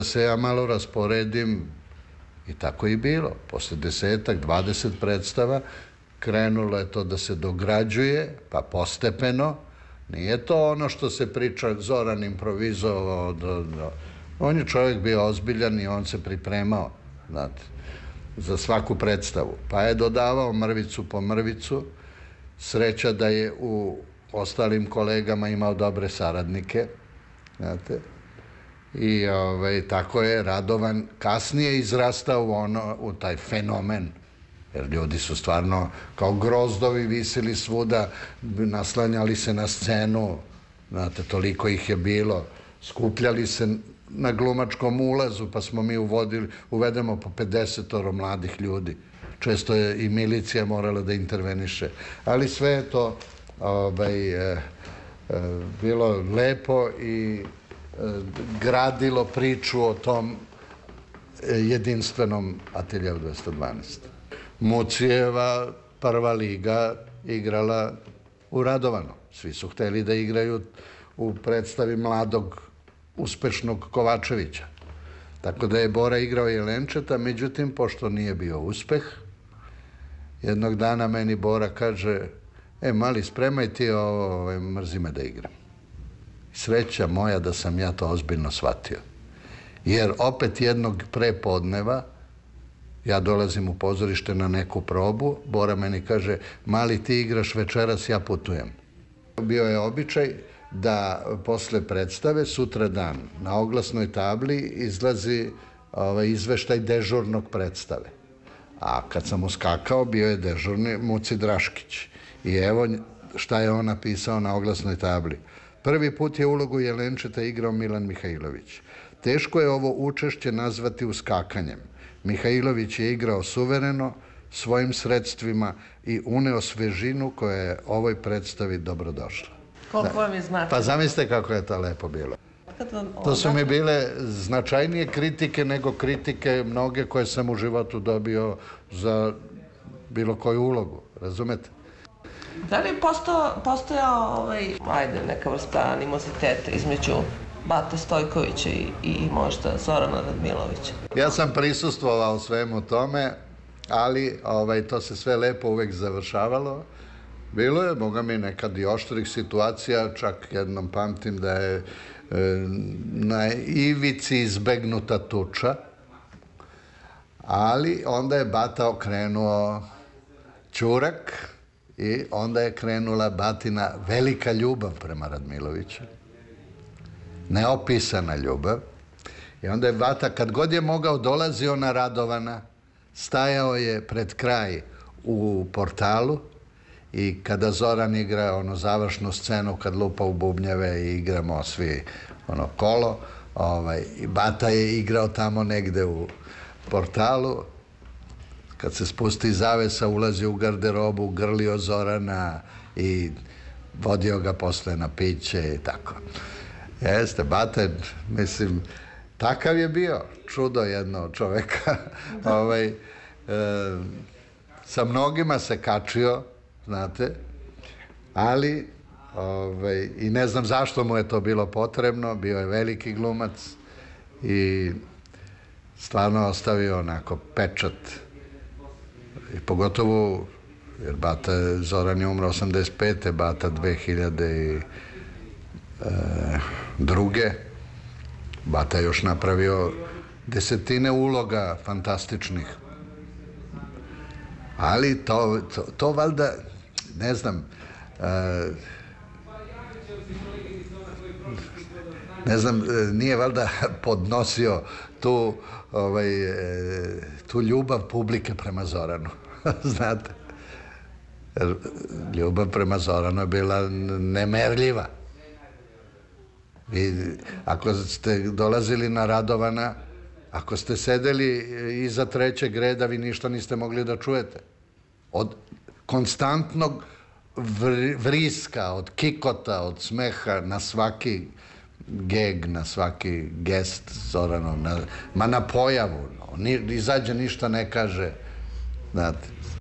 Se ja malo rasporedim i tako i bilo. Posle 10-ak, 20 predstava krenulo je to da se dograđuje, pa postepeno. Nije to ono što se priča Zoran improvizovao. On je čovjek bio ozbiljan i on se pripremao, znate, za svaku predstavu. Pa je dodavao mrvicu po mrvicu. Sreća da je u ostalim kolegama imao dobre saradnike, znate. I tako je Radovan kasnije izrastao u taj fenomen, jer ljudi su stvarno kao grozdovi visili svuda, naslanjali se na scenu, znate, toliko ih je bilo, skupljali se na glumačkom ulazu, pa smo mi uvedemo po 50 mladih ljudi. Često je i milicija morala da interveniše, ali sve je to bilo lepo i gradilo priču o tom jedinstvenom Ateljeu 212. Mucijeva prva liga igrala u Radovanu. Svi su hteli da igraju u predstavi mladog, uspešnog Kovačevića. Tako da je Bora igrao Jelenčeta, međutim, pošto nije bio uspeh, jednog dana meni Bora kaže: mali, spremaj ti ovo, mrzi me da igram. Sreća moja da sam ja to ozbiljno shvatio. Jer opet jednog prepodneva ja dolazim u pozorište na neku probu, Bora meni kaže: mali, ti igraš večeras, ja putujem. Bio je običaj da posle predstave, sutra dan, na oglasnoj tabli izlazi izveštaj dežurnog predstave. A kad sam uskakao, bio je dežurni Muci Draškić. I evo šta je on napisao na oglasnoj tabli. Prvi put je ulogu Jelenčeta igrao Milan Mihajlović. Teško je ovo učešće nazvati uskakanjem. Mihajlović je igrao suvereno, svojim sredstvima i uneo svežinu koja je ovoj predstavi dobrodošla. Koliko vam je značajno? Pa zamislite kako je to lepo bilo. To su mi bile značajnije kritike nego kritike mnoge koje sam u životu dobio za bilo koju ulogu, razumete? Da li je postojao neka vrsta animoziteta između Bate Stojkovića i možda Zorana Radmilovića? Ja sam prisustvovao svemu tome, ali to se sve lepo uvek završavalo. Bilo je, boga mi, nekad i oštrih situacija, čak jednom pamtim da je na ivici izbegnuta tuča, ali onda je Bata okrenuo ćurak i onda je krenula Batina velika ljubav prema Radmiloviću. Neopisana ljubav. I onda je Bata, kad god je mogao, dolazio na Radovana, stajao je pred kraj u portalu i kada Zoran igra onu završnu scenu, kad lupa u bubnjeve i igramo svi kolo, Bata je igrao tamo negde u portalu. Kad se spusti zavesa, ulazi u garderobu, grlio Zorana i vodio ga posle na piće i tako. Jeste, Bata, mislim, takav je bio, čudo jedno čoveka. Sa mnogima se kačio, znate, ali i ne znam zašto mu je to bilo potrebno, bio je veliki glumac i stvarno ostavio onako pečat. I pogotovo, jer Zoran je umro 85. Bata 2002. Bata je još napravio desetine uloga fantastičnih. Ali to valjda, ne znam, nije valjda podnosio tu ljubav publike prema Zoranu, znate. Ljubav prema Zoranu je bila nemerljiva. I ako ste dolazili na Radovana, ako ste sedeli iza trećeg reda, vi ništa niste mogli da čujete. Od konstantnog vriska, od kikota, od smeha na svaki geg, na svaki gest Zoranov, na pojavu. Izađe, ništa ne kaže, znate.